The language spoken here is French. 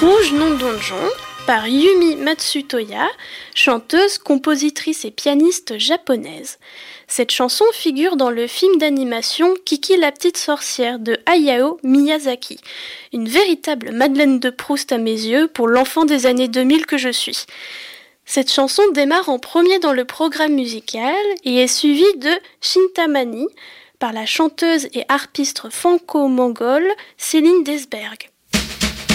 Rouge non donjon par Yumi Matsutoya, chanteuse, compositrice et pianiste japonaise. Cette chanson figure dans le film d'animation Kiki la petite sorcière de Hayao Miyazaki. Une véritable Madeleine de Proust à mes yeux pour l'enfant des années 2000 que je suis. Cette chanson démarre en premier dans le programme musical et est suivie de Shintamani par la chanteuse et harpiste franco-mongole Céline Desberg.